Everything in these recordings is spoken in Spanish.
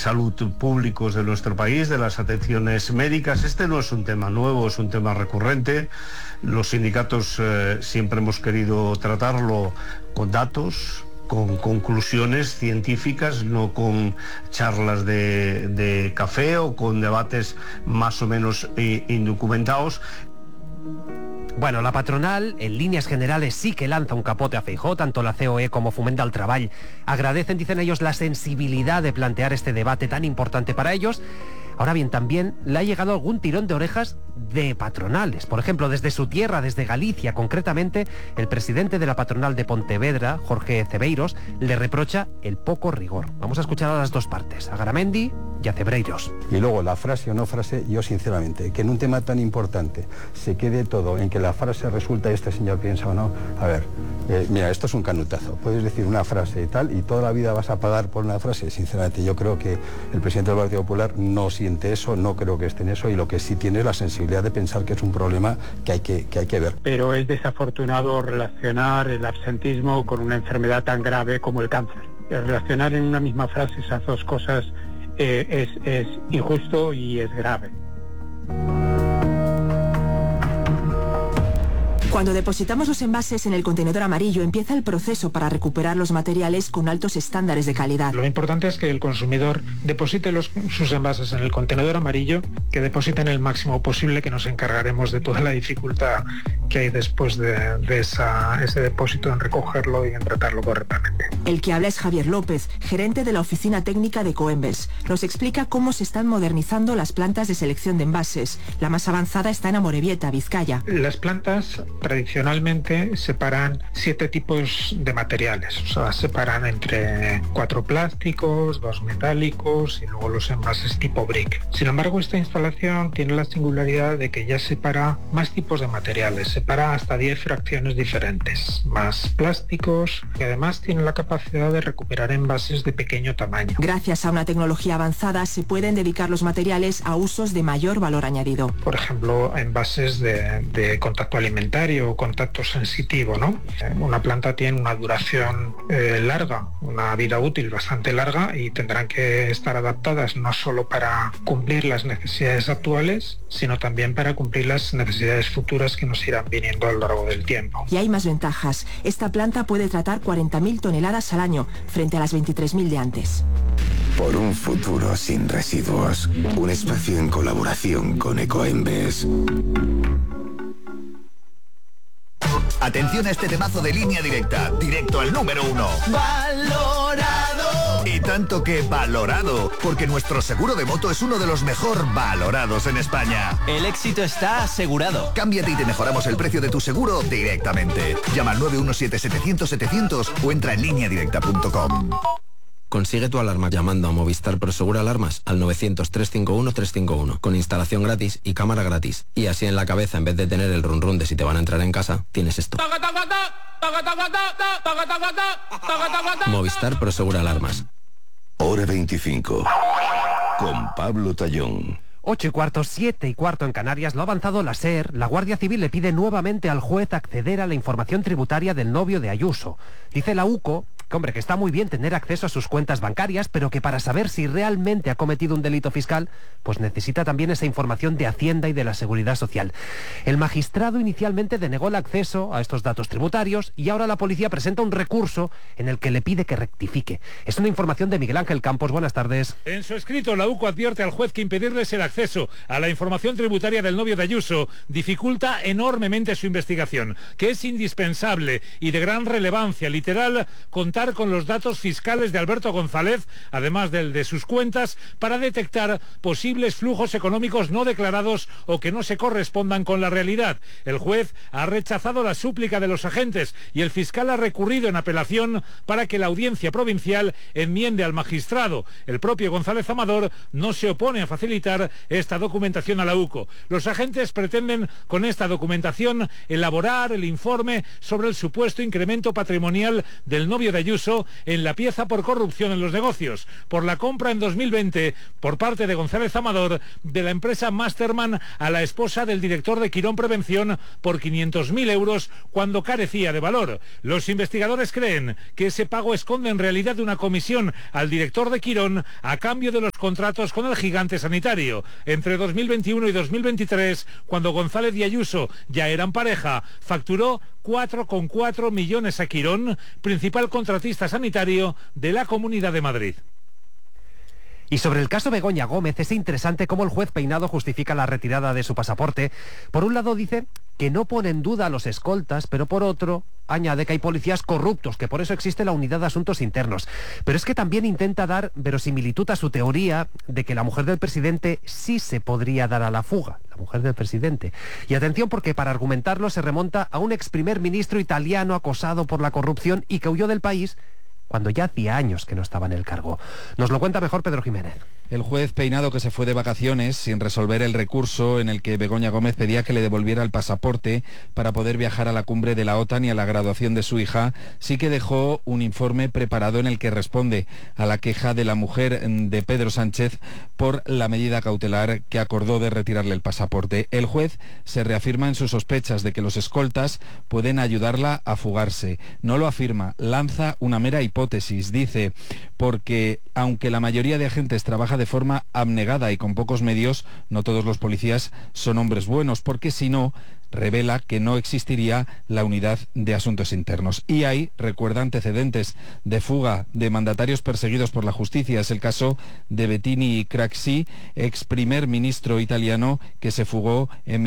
salud públicos de nuestro país, de las atenciones médicas. Este no es un tema nuevo, es un tema recurrente. Los sindicatos siempre hemos querido tratarlo con datos, con conclusiones científicas, no con charlas de café o con debates más o menos indocumentados. Bueno, la patronal, en líneas generales, sí que lanza un capote a Feijóo, tanto la COE como Foment del Treball. Agradecen, dicen ellos, la sensibilidad de plantear este debate tan importante para ellos. Ahora bien, también le ha llegado algún tirón de orejas de patronales. Por ejemplo, desde su tierra, desde Galicia, concretamente, el presidente de la patronal de Pontevedra, Jorge Cebeiros, le reprocha el poco rigor. Vamos a escuchar a las dos partes, a Garamendi y a Cebeiros. Y luego, la frase o no frase, yo sinceramente, que en un tema tan importante se quede todo en que la frase resulta este señor piensa o no. A ver, mira, esto es un canutazo. Puedes decir una frase y tal, y toda la vida vas a pagar por una frase. Sinceramente, yo creo que el presidente del Partido Popular no siente eso, no creo que esté en eso, y lo que sí tiene es la sensibilidad de pensar que es un problema que hay que ver. Pero es desafortunado relacionar el absentismo con una enfermedad tan grave como el cáncer. Relacionar en una misma frase esas dos cosas es injusto y es grave. Cuando depositamos los envases en el contenedor amarillo, empieza el proceso para recuperar los materiales con altos estándares de calidad. Lo importante es que el consumidor deposite sus envases en el contenedor amarillo, que depositen el máximo posible, que nos encargaremos de toda la dificultad que hay después de ese depósito en recogerlo y en tratarlo correctamente. El que habla es Javier López, gerente de la oficina técnica de Coembes. Nos explica cómo se están modernizando las plantas de selección de envases. La más avanzada está en Amorebieta, Vizcaya. Las plantas tradicionalmente separan 7 tipos de materiales, o sea, separan entre 4 plásticos, 2 metálicos y luego los envases tipo brick. Sin embargo, esta instalación tiene la singularidad de que ya separa más tipos de materiales, separa hasta 10 fracciones diferentes, más plásticos, y además tiene la capacidad de recuperar envases de pequeño tamaño. Gracias a una tecnología avanzada se pueden dedicar los materiales a usos de mayor valor añadido. Por ejemplo, envases de contacto alimentario o contacto sensitivo, ¿no? Una planta tiene una duración larga, una vida útil bastante larga, y tendrán que estar adaptadas no solo para cumplir las necesidades actuales, sino también para cumplir las necesidades futuras que nos irán viniendo a lo largo del tiempo. Y hay más ventajas. Esta planta puede tratar 40.000 toneladas al año, frente a las 23.000 de antes. Por un futuro sin residuos, un espacio en colaboración con Ecoembes. Atención a este temazo de Línea Directa, directo al número 1. ¡Valorado! Y tanto que valorado, porque nuestro seguro de moto es uno de los mejor valorados en España. El éxito está asegurado. Cámbiate y te mejoramos el precio de tu seguro directamente. Llama al 917-700-700 o entra en lineadirecta.com. Consigue tu alarma llamando a Movistar Prosegur Alarmas al 900-351-351 con instalación gratis y cámara gratis. Y así en la cabeza, en vez de tener el run run de si te van a entrar en casa, tienes esto. Movistar Prosegur Alarmas. Hora 25. Con Pablo Tallón. 8:15, 7:15 en Canarias. Lo ha avanzado la SER. La Guardia Civil le pide nuevamente al juez acceder a la información tributaria del novio de Ayuso. Dice la UCO que está muy bien tener acceso a sus cuentas bancarias, pero que para saber si realmente ha cometido un delito fiscal, pues necesita también esa información de Hacienda y de la Seguridad Social. El magistrado inicialmente denegó el acceso a estos datos tributarios y ahora la policía presenta un recurso en el que le pide que rectifique. Es una información de Miguel Ángel Campos. Buenas tardes. En su escrito, la UCO advierte al juez que impedirles el acceso a la información tributaria del novio de Ayuso dificulta enormemente su investigación, que es indispensable y de gran relevancia, literal, contar con los datos fiscales de Alberto González, además del de sus cuentas, para detectar posibles flujos económicos no declarados o que no se correspondan con la realidad. El juez ha rechazado la súplica de los agentes y el fiscal ha recurrido en apelación para que la audiencia provincial enmiende al magistrado. El propio González Amador no se opone a facilitar esta documentación a la UCO. Los agentes pretenden con esta documentación elaborar el informe sobre el supuesto incremento patrimonial del novio de Ayuso en la pieza por corrupción en los negocios, por la compra en 2020 por parte de González Amador de la empresa Masterman a la esposa del director de Quirón Prevención por 500.000 euros cuando carecía de valor. Los investigadores creen que ese pago esconde en realidad una comisión al director de Quirón a cambio de los contratos con el gigante sanitario. Entre 2021 y 2023, cuando González y Ayuso ya eran pareja, facturó 4,4 millones a Quirón, principal contratista sanitario de la Comunidad de Madrid. Y sobre el caso Begoña Gómez es interesante cómo el juez Peinado justifica la retirada de su pasaporte. Por un lado dice que no pone en duda a los escoltas, pero por otro añade que hay policías corruptos, que por eso existe la unidad de asuntos internos. Pero es que también intenta dar verosimilitud a su teoría de que la mujer del presidente sí se podría dar a la fuga, la mujer del presidente. Y atención, porque para argumentarlo se remonta a un ex primer ministro italiano acosado por la corrupción y que huyó del país cuando ya hacía años que no estaba en el cargo. Nos lo cuenta mejor Pedro Jiménez. El juez Peinado, que se fue de vacaciones sin resolver el recurso en el que Begoña Gómez pedía que le devolviera el pasaporte para poder viajar a la cumbre de la OTAN y a la graduación de su hija, sí que dejó un informe preparado en el que responde a la queja de la mujer de Pedro Sánchez por la medida cautelar que acordó de retirarle el pasaporte. El juez se reafirma en sus sospechas de que los escoltas pueden ayudarla a fugarse. No lo afirma, lanza una mera hipótesis. Dice, porque aunque la mayoría de agentes trabaja de forma abnegada y con pocos medios, no todos los policías son hombres buenos, porque si no, revela que no existiría la unidad de asuntos internos. Y hay, recuerda, antecedentes de fuga de mandatarios perseguidos por la justicia. Es el caso de Bettini Craxi, ex primer ministro italiano que se fugó en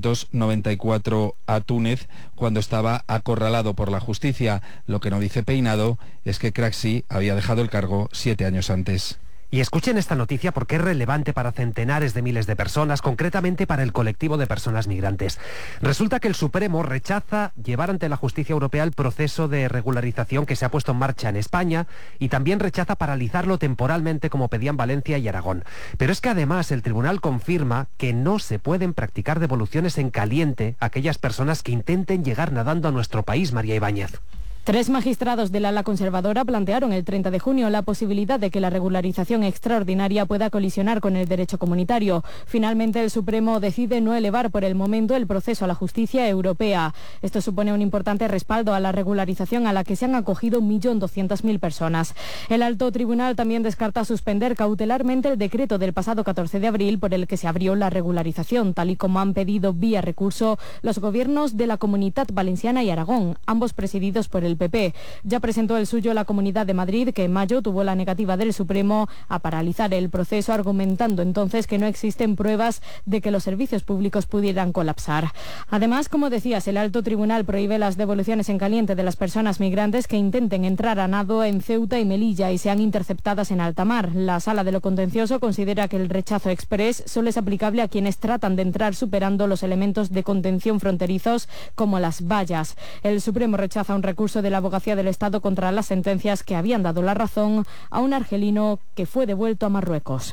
1994 a Túnez cuando estaba acorralado por la justicia. Lo que no dice Peinado es que Craxi había dejado el cargo 7 años antes. Y escuchen esta noticia porque es relevante para centenares de miles de personas, concretamente para el colectivo de personas migrantes. Resulta que el Supremo rechaza llevar ante la justicia europea el proceso de regularización que se ha puesto en marcha en España y también rechaza paralizarlo temporalmente como pedían Valencia y Aragón. Pero es que además el tribunal confirma que no se pueden practicar devoluciones en caliente a aquellas personas que intenten llegar nadando a nuestro país, María Ibáñez. 3 magistrados del ala conservadora plantearon el 30 de junio la posibilidad de que la regularización extraordinaria pueda colisionar con el derecho comunitario. Finalmente, el Supremo decide no elevar por el momento el proceso a la justicia europea. Esto supone un importante respaldo a la regularización a la que se han acogido 1.200.000 personas. El alto tribunal también descarta suspender cautelarmente el decreto del pasado 14 de abril por el que se abrió la regularización, tal y como han pedido vía recurso los gobiernos de la Comunidad Valenciana y Aragón, ambos presididos por el PP. Ya presentó el suyo la Comunidad de Madrid, que en mayo tuvo la negativa del Supremo a paralizar el proceso, argumentando entonces que no existen pruebas de que los servicios públicos pudieran colapsar. Además, como decías, el alto tribunal prohíbe las devoluciones en caliente de las personas migrantes que intenten entrar a nado en Ceuta y Melilla y sean interceptadas en alta mar. La Sala de lo Contencioso considera que el rechazo exprés solo es aplicable a quienes tratan de entrar superando los elementos de contención fronterizos como las vallas. El Supremo rechaza un recurso de la Abogacía del Estado contra las sentencias que habían dado la razón a un argelino que fue devuelto a Marruecos.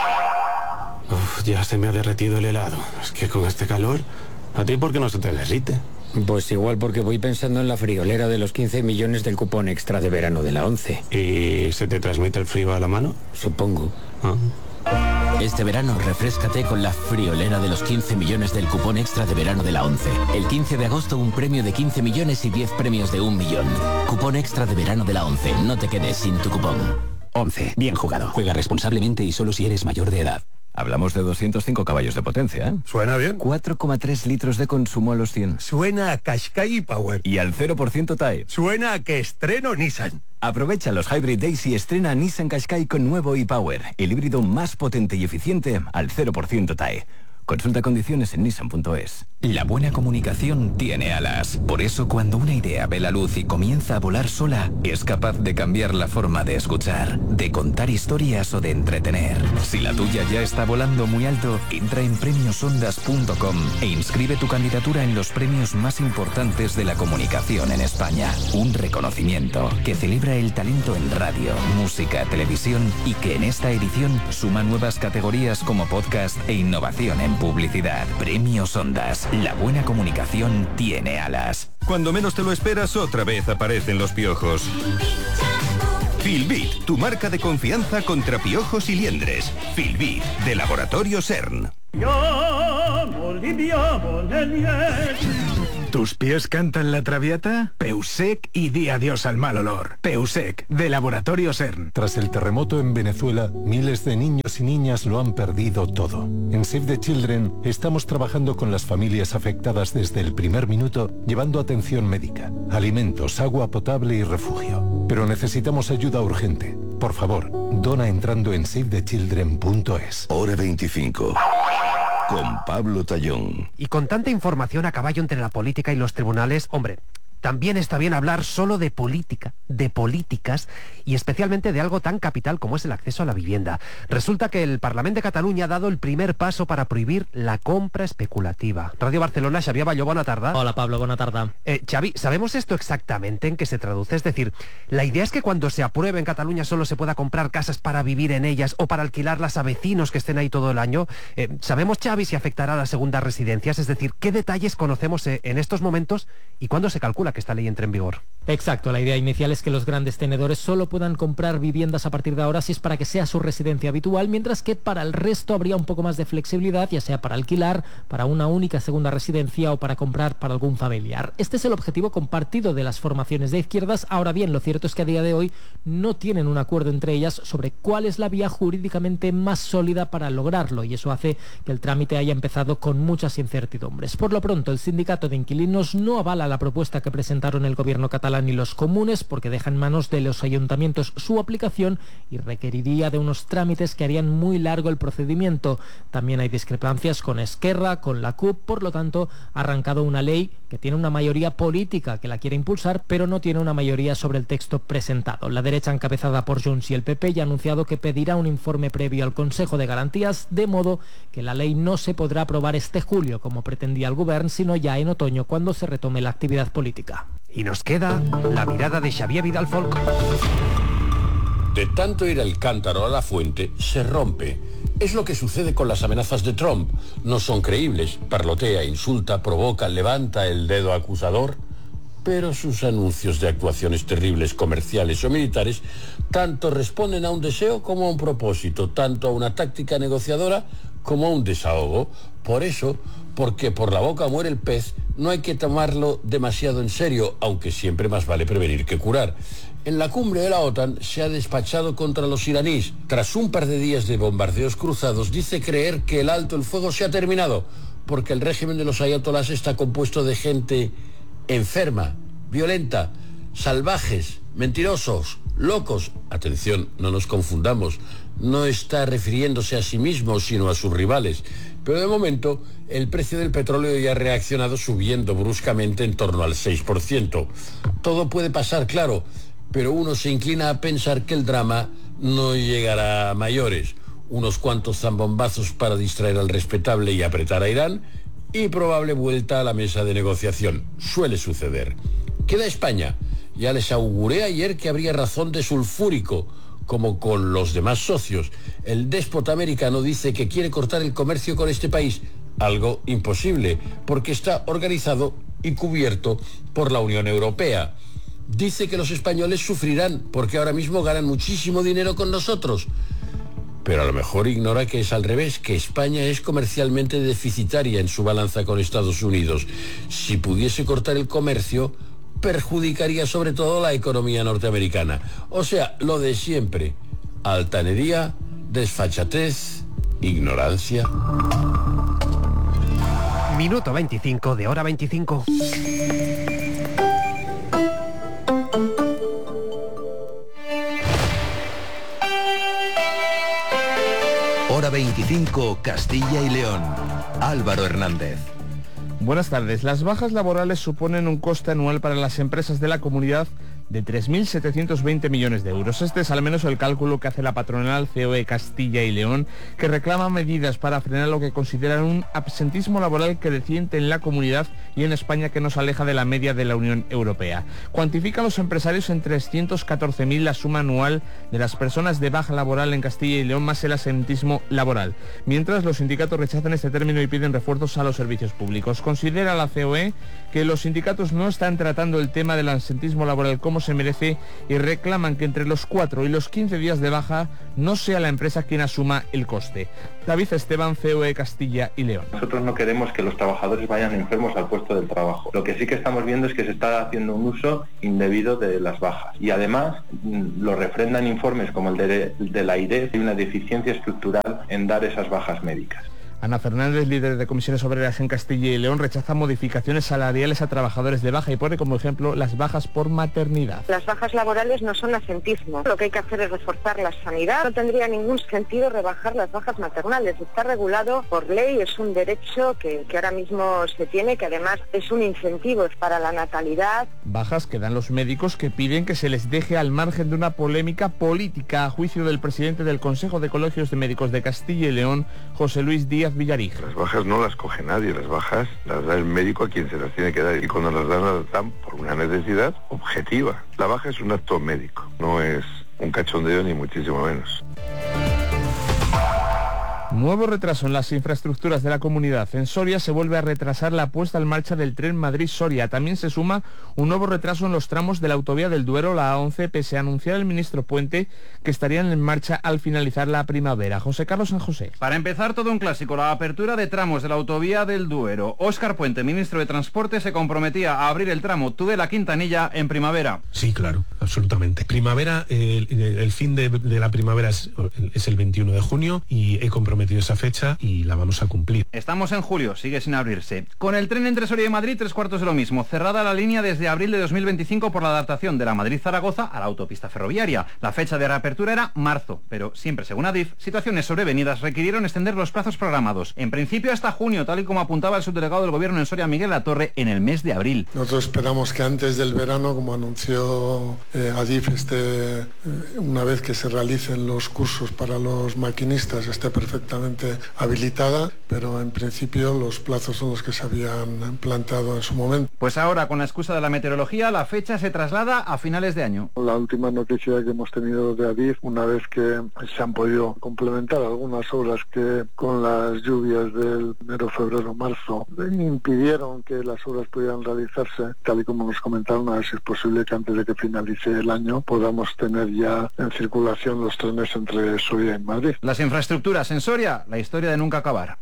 Ya se me ha derretido el helado. Es que con este calor, ¿a ti por qué no se te derrite? Pues igual porque voy pensando en la friolera de los 15 millones del cupón extra de verano de la 11. ¿Y se te transmite el frío a la mano? Supongo. Este verano refréscate con la friolera de los 15 millones del cupón extra de verano de la 11. El 15 de agosto un premio de 15 millones y 10 premios de 1 millón. Cupón extra de verano de la 11. No te quedes sin tu cupón. 11. Bien jugado. Juega responsablemente y solo si eres mayor de edad. Hablamos de 205 caballos de potencia, ¿eh? Suena bien. 4,3 litros de consumo a los 100. Suena a Qashqai Power. Y al 0% TAE. Suena a que estreno Nissan. Aprovecha los Hybrid Days y estrena Nissan Qashqai con nuevo e-Power, el híbrido más potente y eficiente al 0% TAE. Consulta condiciones en nissan.es. La buena comunicación tiene alas. Por eso cuando una idea ve la luz y comienza a volar sola, es capaz de cambiar la forma de escuchar, de contar historias o de entretener. Si la tuya ya está volando muy alto, entra en premiosondas.com e inscribe tu candidatura en los premios más importantes de la comunicación en España. Un reconocimiento que celebra el talento en radio, música, televisión y que en esta edición suma nuevas categorías como podcast e innovación en publicidad. Premios Ondas. La buena comunicación tiene alas. Cuando menos te lo esperas, otra vez aparecen los piojos. Filbit, tu marca de confianza contra piojos y liendres. Filbit, de Laboratorio CERN. ¿Tus pies cantan la Traviata? Peusec y di adiós al mal olor. Peusec, de Laboratorio CERN. Tras el terremoto en Venezuela, miles de niños y niñas lo han perdido todo. En Save the Children estamos trabajando con las familias afectadas desde el primer minuto, llevando atención médica, alimentos, agua potable y refugio. Pero necesitamos ayuda urgente. Por favor, dona entrando en savethechildren.es. Hora 25. Con Pablo Tallón. Y con tanta información a caballo entre la política y los tribunales, hombre, también está bien hablar solo de política, de políticas y especialmente de algo tan capital como es el acceso a la vivienda. Resulta que el Parlament de Catalunya ha dado el primer paso para prohibir la compra especulativa. Radio Barcelona, Xavier Balló, bona tarda. Hola Pablo, bona tarda. Xavi, ¿sabemos esto exactamente en qué se traduce? Es decir, la idea es que cuando se apruebe en Cataluña solo se pueda comprar casas para vivir en ellas o para alquilarlas a vecinos que estén ahí todo el año. ¿Sabemos, Xavi, si afectará a las segundas residencias? Es decir, ¿qué detalles conocemos en estos momentos y cuándo se calcula que esta ley entre en vigor? Exacto, la idea inicial es que los grandes tenedores solo puedan comprar viviendas a partir de ahora si es para que sea su residencia habitual, mientras que para el resto habría un poco más de flexibilidad, ya sea para alquilar, para una única segunda residencia o para comprar para algún familiar. Este es el objetivo compartido de las formaciones de izquierdas. Ahora bien, lo cierto es que a día de hoy no tienen un acuerdo entre ellas sobre cuál es la vía jurídicamente más sólida para lograrlo, y eso hace que el trámite haya empezado con muchas incertidumbres. Por lo pronto, el sindicato de inquilinos no avala la propuesta que presentaron el gobierno catalán y los comunes, porque deja en manos de los ayuntamientos su aplicación y requeriría de unos trámites que harían muy largo el procedimiento. También hay discrepancias con Esquerra, con la CUP, por lo tanto ha arrancado una ley que tiene una mayoría política que la quiere impulsar, pero no tiene una mayoría sobre el texto presentado. La derecha, encabezada por Junts y el PP, ya ha anunciado que pedirá un informe previo al Consejo de Garantías, de modo que la ley no se podrá aprobar este julio, como pretendía el Govern, sino ya en otoño, cuando se retome la actividad política. Y nos queda la mirada de Xavier Vidal-Folk. De tanto ir al cántaro a la fuente, se rompe. Es lo que sucede con las amenazas de Trump. No son creíbles. Parlotea, insulta, provoca, levanta el dedo acusador. Pero sus anuncios de actuaciones terribles comerciales o militares tanto responden a un deseo como a un propósito, tanto a una táctica negociadora como a un desahogo. Por eso, porque por la boca muere el pez, no hay que tomarlo demasiado en serio, aunque siempre más vale prevenir que curar. En la cumbre de la OTAN se ha despachado contra los iraníes. Tras un par de días de bombardeos cruzados, dice creer que el alto el fuego se ha terminado, porque el régimen de los ayatolás está compuesto de gente enferma, violenta, salvajes, mentirosos, locos. Atención, no nos confundamos. No está refiriéndose a sí mismo, sino a sus rivales. Pero de momento, el precio del petróleo ya ha reaccionado subiendo bruscamente en torno al 6%. Todo puede pasar, claro, pero uno se inclina a pensar que el drama no llegará a mayores. Unos cuantos zambombazos para distraer al respetable y apretar a Irán, y probable vuelta a la mesa de negociación. Suele suceder. Queda España. Ya les auguré ayer que habría razón de sulfúrico, como con los demás socios. El déspota americano dice que quiere cortar el comercio con este país, algo imposible, porque está organizado y cubierto por la Unión Europea. Dice que los españoles sufrirán, porque ahora mismo ganan muchísimo dinero con nosotros. Pero a lo mejor ignora que es al revés, que España es comercialmente deficitaria en su balanza con Estados Unidos. Si pudiese cortar el comercio, perjudicaría sobre todo la economía norteamericana. O sea, lo de siempre: altanería, desfachatez, ignorancia. Minuto 25 de Hora 25. Hora 25, Castilla y León. Álvaro Hernández. Buenas tardes. Las bajas laborales suponen un coste anual para las empresas de la comunidad de 3.720 millones de euros. Este es al menos el cálculo que hace la patronal COE Castilla y León, que reclama medidas para frenar lo que consideran un absentismo laboral creciente en la comunidad y en España, que nos aleja de la media de la Unión Europea. Cuantifican los empresarios en 314.000 la suma anual de las personas de baja laboral en Castilla y León, más el absentismo laboral. Mientras, los sindicatos rechazan este término y piden refuerzos a los servicios públicos. Considera la COE que los sindicatos no están tratando el tema del absentismo laboral como como se merece y reclaman que entre los 4 y los 15 días de baja no sea la empresa quien asuma el coste. David Esteban, COE Castilla y León. Nosotros no queremos que los trabajadores vayan enfermos al puesto del trabajo. Lo que sí que estamos viendo es que se está haciendo un uso indebido de las bajas. Y además lo refrendan informes como el de la AIREF, hay una deficiencia estructural en dar esas bajas médicas. Ana Fernández, líder de comisiones obreras en Castilla y León, rechaza modificaciones salariales a trabajadores de baja y pone como ejemplo las bajas por maternidad. Las bajas laborales no son asentismo. Lo que hay que hacer es reforzar la sanidad. No tendría ningún sentido rebajar las bajas maternales. Está regulado por ley, es un derecho que ahora mismo se tiene, que además es un incentivo para la natalidad. Bajas que dan los médicos, que piden que se les deje al margen de una polémica política, a juicio del presidente del Consejo de Colegios de Médicos de Castilla y León, José Luis Díaz Villarij. Las bajas no las coge nadie, las bajas las da el médico a quien se las tiene que dar, y cuando las dan por una necesidad objetiva. La baja es un acto médico, no es un cachondeo ni muchísimo menos. Nuevo retraso en las infraestructuras de la comunidad. En Soria se vuelve a retrasar la puesta en marcha del tren Madrid-Soria. También se suma un nuevo retraso en los tramos de la autovía del Duero, la A11, pese a anunciar el ministro Puente que estarían en marcha al finalizar la primavera. José Carlos San José. Para empezar, todo un clásico, la apertura de tramos de la autovía del Duero. Óscar Puente, ministro de Transporte, se comprometía a abrir el tramo Tudela-Quintanilla en primavera. Sí, claro, absolutamente. Primavera, el fin de la primavera es el 21 de junio y he comprometido esa fecha y la vamos a cumplir. Estamos en julio, sigue sin abrirse. Con el tren entre Soria y Madrid, 3/4 de lo mismo. Cerrada la línea desde abril de 2025 por la adaptación de la Madrid-Zaragoza a la autopista ferroviaria. La fecha de reapertura era marzo, pero siempre según Adif, situaciones sobrevenidas requirieron extender los plazos programados. En principio hasta junio, tal y como apuntaba el subdelegado del Gobierno en Soria, Miguel Latorre, en el mes de abril. Nosotros esperamos que antes del verano, como anunció Adif, una vez que se realicen los cursos para los maquinistas, esté perfectamente habilitada, pero en principio los plazos son los que se habían planteado en su momento. Pues ahora, con la excusa de la meteorología, la fecha se traslada a finales de año. La última noticia que hemos tenido de Adif, una vez que se han podido complementar algunas obras que con las lluvias del enero, febrero, marzo impidieron que las obras pudieran realizarse, tal y como nos comentaron, a ver si es posible que antes de que finalice el año podamos tener ya en circulación los trenes entre Soria y Madrid. Las infraestructuras en Soria, la historia de nunca acabar.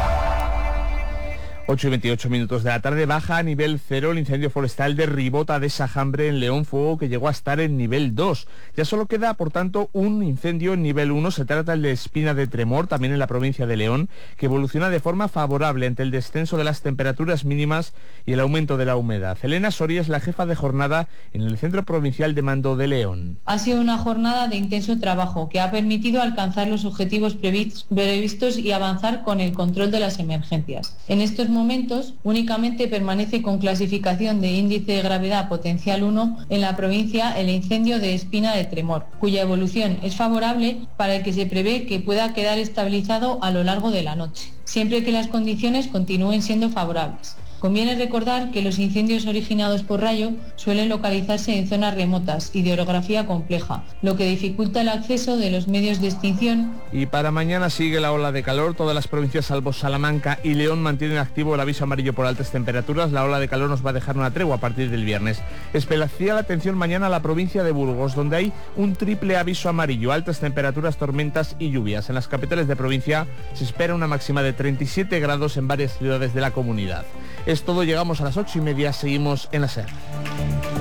8:28 de la tarde, baja a nivel 0 el incendio forestal de Ribota de Sajambre en León, fuego que llegó a estar en nivel 2. Ya solo queda, por tanto, un incendio en nivel 1, se trata el de Espina de Tremor, también en la provincia de León, que evoluciona de forma favorable ante el descenso de las temperaturas mínimas y el aumento de la humedad. Elena Soria es la jefa de jornada en el Centro Provincial de Mando de León. Ha sido una jornada de intenso trabajo que ha permitido alcanzar los objetivos previstos y avanzar con el control de las emergencias. En estos momentos únicamente permanece con clasificación de índice de gravedad potencial 1 en la provincia el incendio de Espina de Tremor, cuya evolución es favorable para el que se prevé que pueda quedar estabilizado a lo largo de la noche, siempre que las condiciones continúen siendo favorables. Conviene recordar que los incendios originados por rayo suelen localizarse en zonas remotas y de orografía compleja, lo que dificulta el acceso de los medios de extinción. Y para mañana sigue la ola de calor. Todas las provincias salvo Salamanca y León mantienen activo el aviso amarillo por altas temperaturas. La ola de calor nos va a dejar una tregua a partir del viernes. Especial atención mañana a la provincia de Burgos, donde hay un triple aviso amarillo: altas temperaturas, tormentas y lluvias. En las capitales de provincia se espera una máxima de 37 grados en varias ciudades de la comunidad. Es todo, llegamos a las 8:30, seguimos en la SER.